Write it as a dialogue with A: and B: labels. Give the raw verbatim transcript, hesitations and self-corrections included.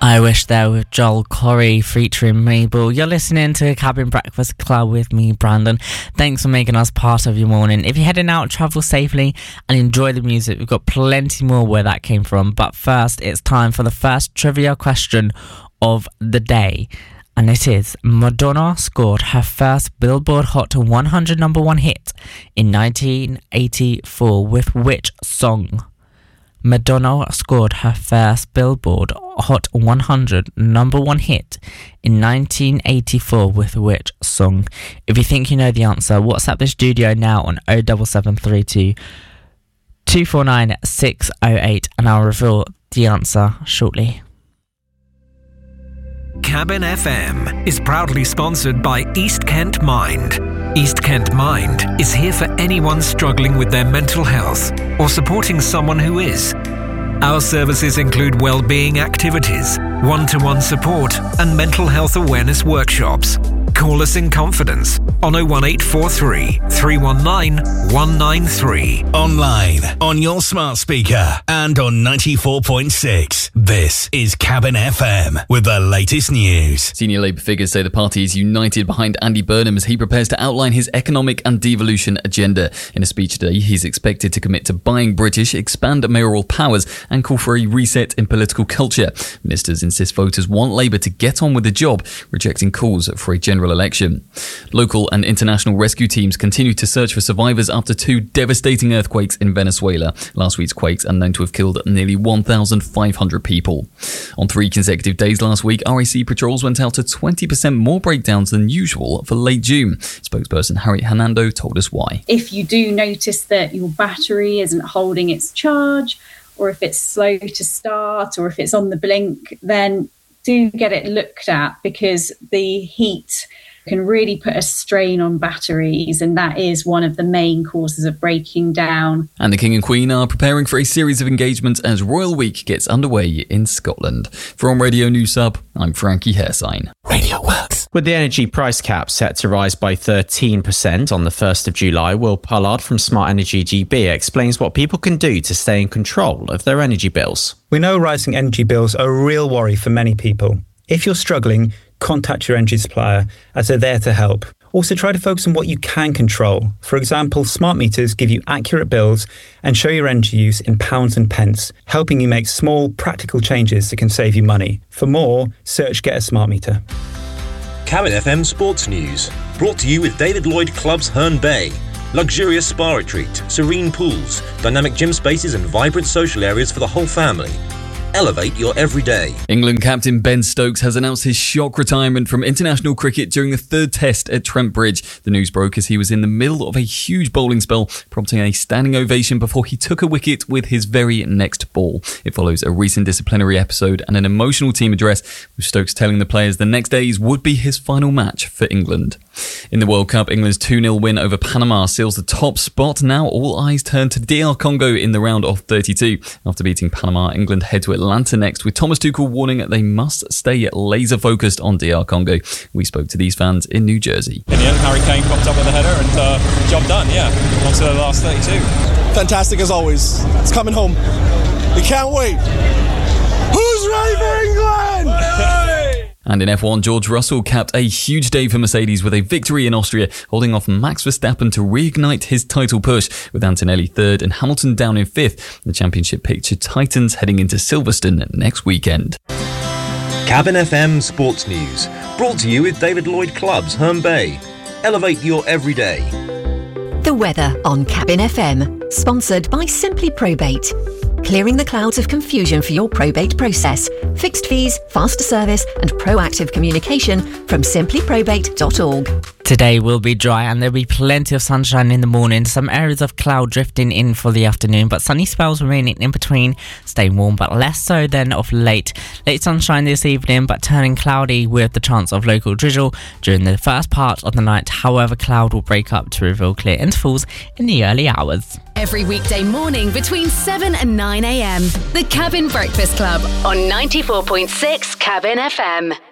A: I Wish There with Joel Corey featuring Mabel. You're listening to Cabin Breakfast Club with me, Brandon. Thanks for making us part of your morning. If you're heading out, travel safely and enjoy the music. We've got plenty more where that came from. But first, it's time for the first trivia question of the day. And it is, Madonna scored her first Billboard Hot one hundred number one hit in nineteen eighty-four with which song? Madonna scored her first Billboard Hot one hundred number one hit in nineteen eighty-four with which song? If you think you know the answer, WhatsApp the studio now on oh seven seven three two, two four nine, six oh eight and I'll reveal the answer shortly.
B: Cabin F M is proudly sponsored by East Kent Mind. East Kent Mind is here for anyone struggling with their mental health or supporting someone who is. Our services include well-being activities, one-to-one support and mental health awareness workshops. Call us in confidence on oh one eight four three, three one nine, one nine three.
C: Online, on your smart speaker and on ninety-four point six. This is Cabin F M with the latest news.
D: Senior Labour figures say the party is united behind Andy Burnham as he prepares to outline his economic and devolution agenda. In a speech today, he's expected to commit to buying British, expand mayoral powers and call for a reset in political culture. Ministers insist voters want Labour to get on with the job, rejecting calls for a general election. Local and international rescue teams continue to search for survivors after two devastating earthquakes in Venezuela. Last week's quakes are known to have killed nearly one thousand five hundred people. On three consecutive days last week, R A C patrols went out to twenty percent more breakdowns than usual for late June. Spokesperson Harriet Hernando told us why.
E: If you do notice that your battery isn't holding its charge, or if it's slow to start, or if it's on the blink, then do get it looked at, because the heat can really put a strain on batteries, and that is one of the main causes of breaking down.
D: And the King and Queen are preparing for a series of engagements as Royal Week gets underway in Scotland. From Radio News Sub, I'm Frankie Hairsign.
C: Radio Works.
F: With the energy price cap set to rise by thirteen percent on the first of July, Will Pollard from Smart Energy G B explains what people can do to stay in control of their energy bills.
G: We know rising energy bills are a real worry for many people. If you're struggling, contact your energy supplier, as they're there to help. Also, try to focus on what you can control. For example, smart meters give you accurate bills and show your energy use in pounds and pence, helping you make small, practical changes that can save you money. For more, search Get a Smart Meter.
H: Cabin F M Sports News, brought to you with David Lloyd Clubs Herne Bay. Luxurious spa retreat, serene pools, dynamic gym spaces and vibrant social areas for the whole family. Elevate your everyday.
D: England captain Ben Stokes has announced his shock retirement from international cricket during the third test at Trent Bridge. The news broke as he was in the middle of a huge bowling spell, prompting a standing ovation before he took a wicket with his very next ball. It follows a recent disciplinary episode and an emotional team address, with Stokes telling the players the next days would be his final match for England. In the World Cup, England's two nil win over Panama seals the top spot. Now all eyes turn to D R Congo in the round of thirty-two. After beating Panama, England head to Atlanta next, with Thomas Tuchel warning that they must stay laser focused on D R Congo. We spoke to these fans in New Jersey.
I: In the end, Harry Kane popped up with a header and uh, job done, yeah. On to the last thirty-two.
J: Fantastic as always. It's coming home. We can't wait. Who's ready for England?
D: And in F one, George Russell capped a huge day for Mercedes with a victory in Austria, holding off Max Verstappen to reignite his title push, with Antonelli third and Hamilton down in fifth. The championship picture tightens heading into Silverstone next weekend.
H: Cabin F M Sports News, brought to you with David Lloyd Clubs Herne Bay. Elevate your everyday.
K: The weather on Cabin F M, sponsored by Simply Probate. Clearing the clouds of confusion for your probate process. Fixed fees, faster service and proactive communication from simply probate dot org.
A: Today will be dry and there'll be plenty of sunshine in the morning. Some areas of cloud drifting in for the afternoon, but sunny spells remaining in between, staying warm but less so than of late. Late sunshine this evening, but turning cloudy with the chance of local drizzle during the first part of the night. However, cloud will break up to reveal clear intervals in the early hours.
L: Every weekday morning between seven and nine a.m. The Cabin Breakfast Club on ninety-four point six Cabin F M.